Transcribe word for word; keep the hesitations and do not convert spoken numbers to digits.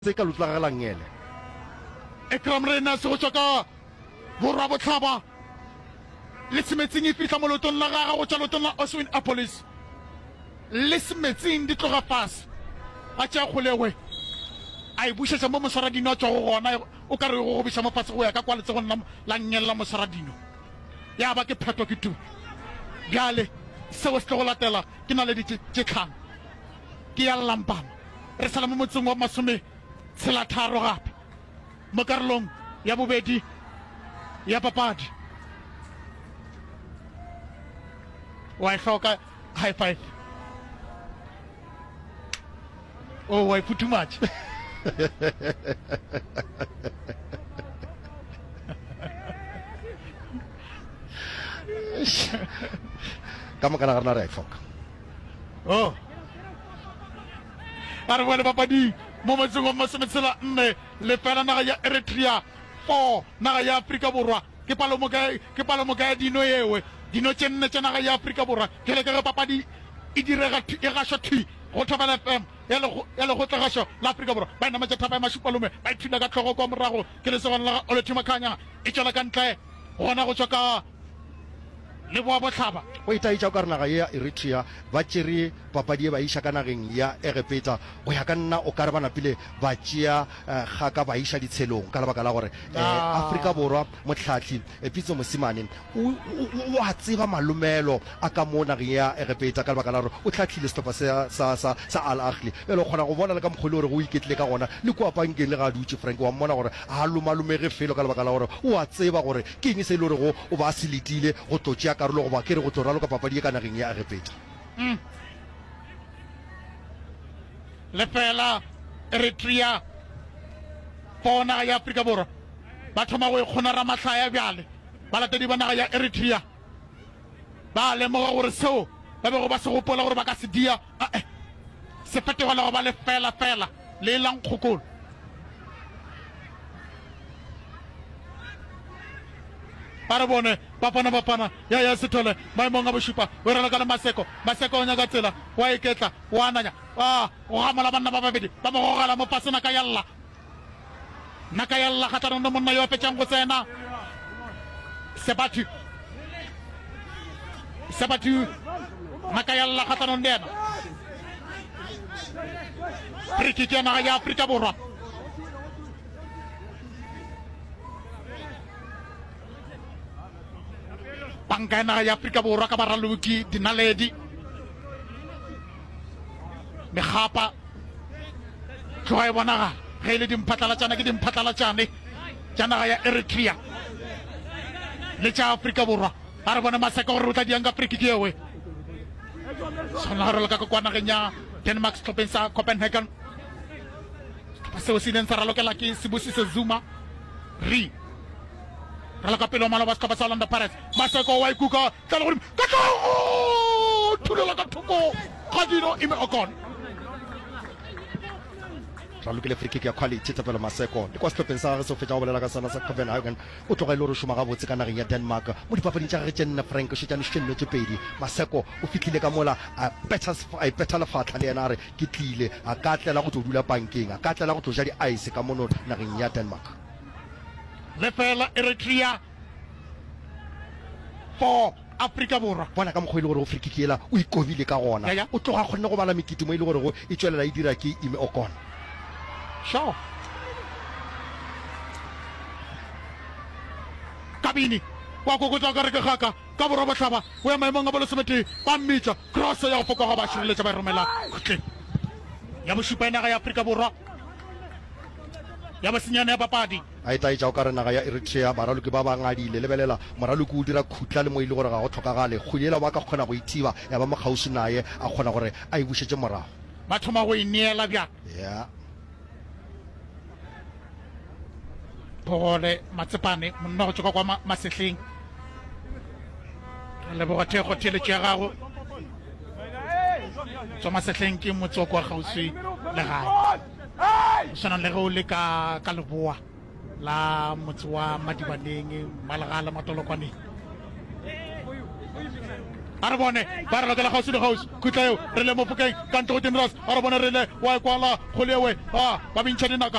Se ka lutla ga langele Ekram Rena se go tswa ka borwa botlhaba le semetsing e fitla molotong la gaga go tswa lotong la Oswin Apolis le semetsing di tloga fase a tša kgolewe a e bušetša mo moswaradino a tswa go gona o ka re go go biša mo fase go ya ka kwa letsegong la nyelela moswaradino ya ba ke pheto ke tu bjale seo se tlo go latela ke na le ditšetlhang ke ya lampama re sala mo motseng wa masome tshela tharo gape mo karolong ya bobedi ya papadi wa e hloka high five oh wa e put too much ka makana ga rena re a e hloka oh are bone papadi mo motseng wa masometsela nne le fela naga ya Eritrea four naga ya Afrika Borwa ke palomo ke palomo ka dino yewe dino tše nne tša naga ya Afrika Borwa ke le ka ge papadi e direga e gašwa thi go Thobela F M ya le go tlegašo la Afrika Borwa ba inama tša thapa ya mašupalome ba ithula ka tlhogo kwa morago ke lesogane la Oleti Makhanya e tšwela ka ntle gona go tswa ka le boa botlhaba o itaitša o ka re naga ye ya Eritrea ba tšere papadi e ba iša ka nageng ya Egepeta go ya ka nna o ka re ba napile ba tšea ga ka ba iša ditshelong ka lebaka la gore Afrika Borwa motlhatlhi Pitso Mosimane o a tseba malomelo a ka mo nageng ya Egepeta ka lebaka la gore o tlhatlhile setlhopha sa Al Ahly e le kgona go bona le ka mokgwele gore go iketlile ka gona le kua pankeng le ga a dutse Frank wa mmona gore a lomalomege felo ka lebaka la gore o a tseba gore ke eng se e le gore go o ba se letile go tlo tšea karolo goba ke re go tlo raloka papadi e ka nageng ya Egepeta le fela Eritrea po naga ya Afrika Borwa ba thoma go ikgonara matlhaya bjale ba latedi ba naga ya Eritrea ba lemoga gore seo ba bego ba se gopola gore ba ka se dia se fetogela go ba le fela fela le lang kgokolo ba re bone bapana bapana ya ya se thole maemong a bošupa o rela ka le Maseko Maseko o nyaka tsela wa iketla wa ananya a o gamola banna ba babedi ba mo gogela mo pase naka ya lla naka ya lla kgatlanong le monna yo a fetšang go tsena sebatu sebatu naka ya lla kgatlanong le ena frikiki ya naga ya Afrika Borwa banka ya naga ya Afrika Borwa ka baraloki dinaledi megapa tloga e bonaga ge e le dimphatlalatšana ke dimphatlalatšane tša naga ya Eritrea le tša Afrika Borwa ba re bone Maseka gore o tla diang ka frikiki ewe tshwana gore le ka kwa nageng ya Denmark setlhopheng sa Copenhagen seo se ileng sa ralokela ke Sibusise Zuma re rala ka pele o mala ba setlhopha sa Orlando Pirates Maseko wa ikuka tla gore ka tlo thulela ka thoko ga dino ime okon ralokile free kick ya quality tsa pele Maseko le kwa setlhopheng sa gagwe se o fetša go bolela ka sana sa Copenhagen o tloga e le gore šoma ga botse ka nageng ya Denmark mo dipapading tša gage tše nne Frank šetšane šenno tše pedi Maseko o fitlhile ka mola a ipetha lefatlha le yena a re ke tlile a ka tlela go tlo dula pankeng a ka tlela go tlo ja di-ice ka mono nageng ya Denmark le fela Eritrea for Afrika Borwa bona ka mokgwa e le gore go frikikela o ikobile ka gona o tloga kgonne go bala mekete mo e le gore go e tswelela e dira ke Ime Okona sure kabini wa kokotla ka re ke gaka ka borwa botlhaba o ya maemong a bolosomete ba mmitša cross ya go foka ba šireletša ba e romela kgotleng ya bošupa e naga ya Afrika Borwa ya basenyana ya papadi a itaitša o ka re naga ya Eritrea baraloki ba ba ngadile lebelela moraloki o dira khutla le mo e le gore ga go tlhokagale kgwele ba ka kgona go ithiba ya ba mogausi naye a kgona gore a e bušetše morago ba thoma go ineela bjang ya Pogole Matsepane monna go tsoka kwa Masehleng leboga thego theletše ya gago tswa Masehleng ke motsoko wa gausi le gae o tshwanang le ge o le ka leboa la motse wa Madibaneng Malagala Matolokwaneng a re bone ba re lokela gausi le gausi khutla eo re le mo fokeng ka ntle go tenras a re bone re le wa kwala go lewe a ba bintšha dinaka